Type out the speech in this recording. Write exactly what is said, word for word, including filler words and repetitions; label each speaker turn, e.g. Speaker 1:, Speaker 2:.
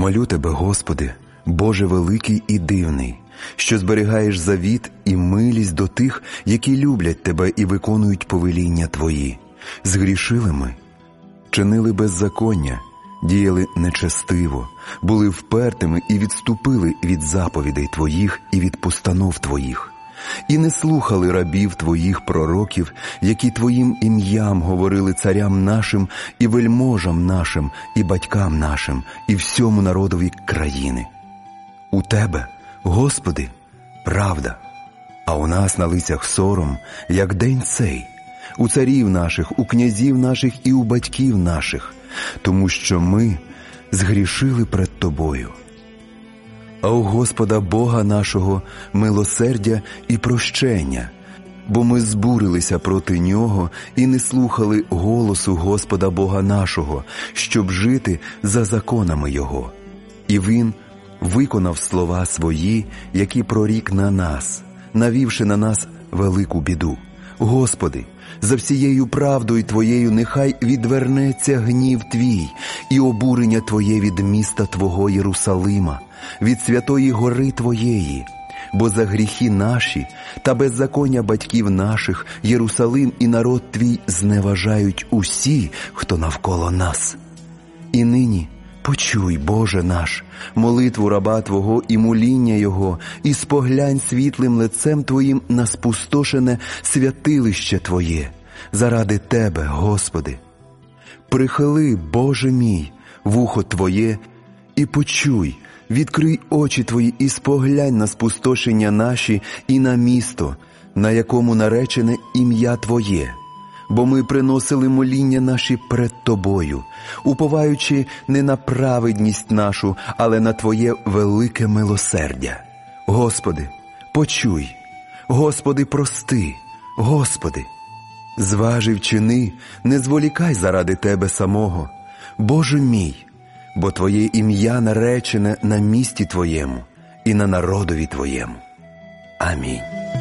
Speaker 1: Молю Тебе, Господи, Боже великий і дивний, що зберігаєш завіт і милість до тих, які люблять Тебе і виконують повеління Твої. Згрішили ми, чинили беззаконня, діяли нечестиво, були впертими і відступили від заповідей Твоїх і від постанов Твоїх. І не слухали рабів Твоїх пророків, які Твоїм ім'ям говорили царям нашим і вельможам нашим, і батькам нашим, і всьому народові країни. У Тебе, Господи, правда, а у нас на лицях сором, як день цей, у царів наших, у князів наших і у батьків наших, тому що ми згрішили пред Тобою. А у Господа Бога нашого милосердя і прощення, бо ми збурилися проти Нього і не слухали голосу Господа Бога нашого, щоб жити за законами Його. І Він виконав слова свої, які прорік на нас, навівши на нас велику біду. Господи, за всією правдою Твоєю нехай відвернеться гнів Твій і обурення Твоє від міста Твого Єрусалима, від святої гори Твоєї, бо за гріхи наші та беззаконня батьків наших Єрусалим і народ Твій зневажають усі, хто навколо нас. І нині почуй, Боже наш, молитву раба Твого і моління Його, і споглянь світлим лицем Твоїм на спустошене святилище Твоє, заради Тебе, Господи. Прихили, Боже мій, вухо Твоє і почуй, відкрий очі Твої і споглянь на спустошення наші і на місто, на якому наречене ім'я Твоє. Бо ми приносили моління наші пред Тобою, уповаючи не на праведність нашу, але на Твоє велике милосердя. Господи, почуй, Господи, прости, Господи. Зважив чини, не зволікай заради Тебе самого, Боже мій, бо Твоє ім'я наречене на місті Твоєму і на народові Твоєму. Амінь.